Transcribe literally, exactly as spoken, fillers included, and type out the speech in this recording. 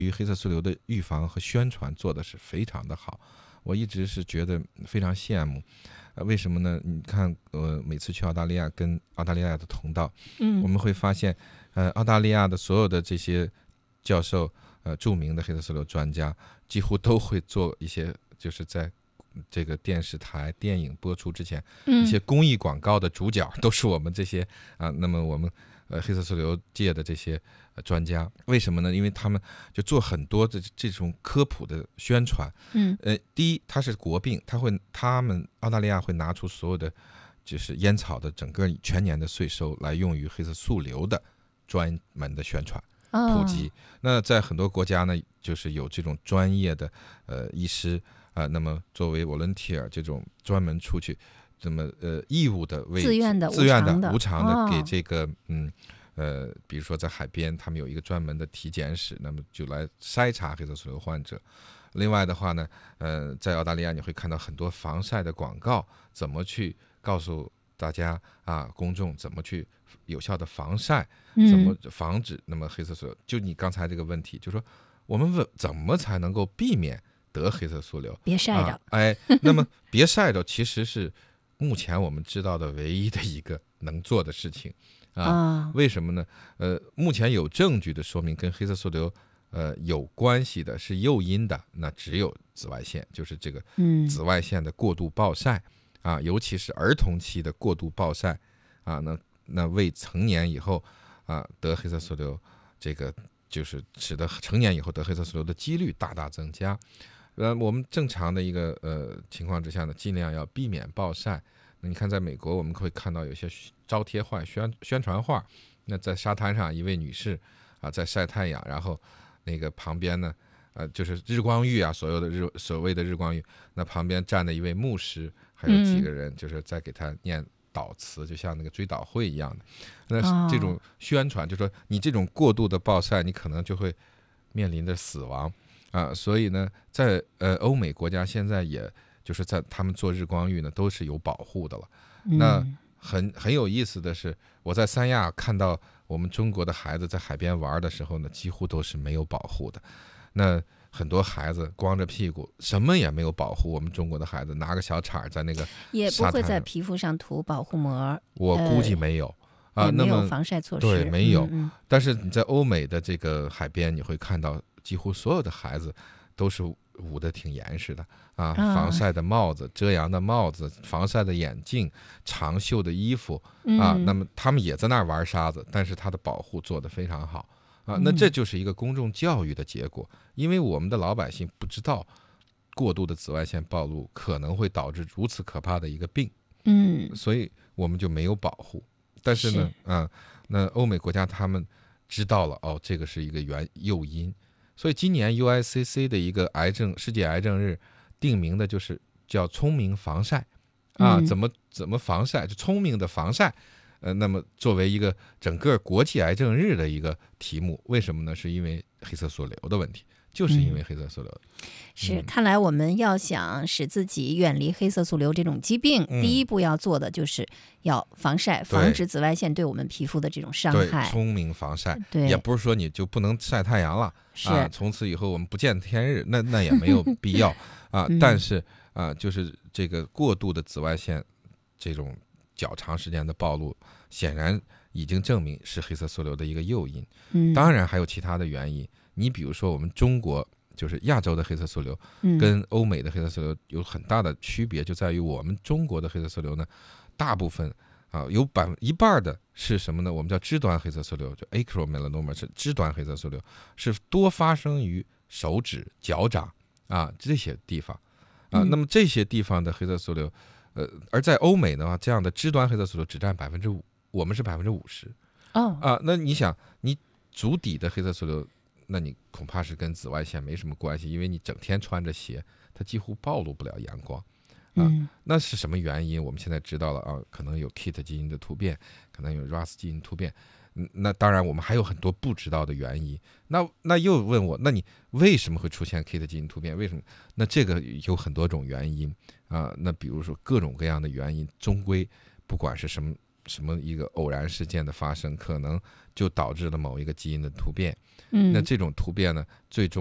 于黑色素瘤的预防和宣传做的是非常的好，我一直是觉得非常羡慕。呃，为什么呢？你看，呃，每次去澳大利亚跟澳大利亚的同道， 嗯， 我们会发现，呃，澳大利亚的所有的这些教授，呃，著名的黑色素瘤专家，几乎都会做一些，就是在这个电视台、电影播出之前，一些公益广告的主角都是我们这些啊。那么我们呃黑色素瘤界的这些呃专家，为什么呢？因为他们就做很多的这种科普的宣传。 嗯， 呃，第一，它是国病，他会他们澳大利亚会拿出所有的就是烟草的整个全年的税收来用于黑色素瘤的专门的宣传。普及、哦、那在很多国家呢，就是有这种专业的呃医师啊、呃，那么作为 volunteer 这种专门出去，这么呃义务的为自愿的自愿的无偿的给哦、 这个嗯呃，比如说在海边，他们有一个专门的体检室，那么就来筛查黑色素瘤患者。另外的话呢，呃，在澳大利亚你会看到很多防晒的广告，怎么去告诉大家啊，公众怎么去有效的防晒，怎么防止那么黑色素瘤？就你刚才这个问题，就是说我们怎么才能够避免得黑色素瘤？ 别晒着， 啊、哎，那么别晒着，其实是目前我们知道的唯一的一个能做的事情啊。 啊为什么呢？呃，目前有证据的说明跟黑色素瘤呃有关系的是诱因的，那只有紫外线，就是这个紫外线的过度暴晒。嗯啊，尤其是儿童期的过度暴晒，啊，那那未成年以后啊得黑色素瘤，这个就是使得成年以后得黑色素瘤的几率大大增加。呃，我们正常的一个呃情况之下呢，尽量要避免暴晒。那你看，在美国我们会看到有些招贴画、宣宣传画，那在沙滩上一位女士啊在晒太阳，然后那个旁边呢。呃，就是日光浴啊，所有的日所谓的日光浴，那旁边站的一位牧师，还有几个人，就是在给他念祷词，就像那个追悼会一样的。那这种宣传，就说你这种过度的暴晒，你可能就会面临着死亡啊。所以呢，在呃欧美国家现在也就是在他们做日光浴呢，都是有保护的了。那很很有意思的是，我在三亚看到我们中国的孩子在海边玩的时候呢，几乎都是没有保护的。那很多孩子光着屁股，什么也没有保护。我们中国的孩子拿个小铲在那个也不会在皮肤上涂保护膜， 我估计没有、呃、啊， 没有防晒措施， 对，没有、 嗯嗯。 但是你在欧美的这个海边，你会看到几乎所有的孩子都是捂得挺严实的啊，防晒的帽子、遮阳的帽子、防晒的眼镜、长袖的衣服啊， 嗯、 那么他们也在那儿玩沙子，但是它的保护做得非常好。啊，那这就是一个公众教育的结果，因为我们的老百姓不知道过度的紫外线暴露可能会导致如此可怕的一个病， 嗯， 所以我们就没有保护。但是呢，是啊，那欧美国家他们知道了，哦，这个是一个原诱因，所以今年 U I C C 的一个癌症世界癌症日定名的就是叫聪明防晒啊，怎么怎么防晒，就聪明的防晒。呃，那么作为一个整个国际癌症日的一个题目，为什么呢？是因为黑色素瘤的问题，就是因为黑色素瘤。 嗯、是，看来我们要想使自己远离黑色素瘤这种疾病，嗯、第一步要做的就是要防晒，防止紫外线对我们皮肤的这种伤害。 对，聪明防晒， 对， 也不是说你就不能晒太阳了， 是啊，从此以后我们不见天日，那那也没有必要啊。嗯、但是啊，就是这个过度的紫外线这种较长时间的暴露，显然已经证明是黑色素瘤的一个诱因。 嗯， 当然还有其他的原因。你比如说，我们中国就是亚洲的黑色素瘤，跟欧美的黑色素瘤有很大的区别，就在于我们中国的黑色素瘤呢，大部分啊有百分一半的是什么呢？我们叫肢端黑色素瘤，就 acromelanoma 是肢端黑色素瘤，是多发生于手指、脚掌啊这些地方啊。那么这些地方的黑色素瘤。呃，而在欧美的话，这样的肢端黑色素瘤只占百分之五，我们是百分之五十。 哦啊，那你想，你足底的黑色素瘤，那你恐怕是跟紫外线没什么关系，因为你整天穿着鞋，它几乎暴露不了阳光。啊， 嗯、 那是什么原因？我们现在知道了啊，可能有 K I T 基因的突变，可能有 R A S 基因突变。嗯，那当然我们还有很多不知道的原因。那那又问我，那你为什么会出现 K I T 基因突变？为什么？那这个有很多种原因啊。那比如说各种各样的原因，终归不管是什么什么一个偶然事件的发生，可能就导致了某一个基因的突变。 嗯， 那这种突变呢，最终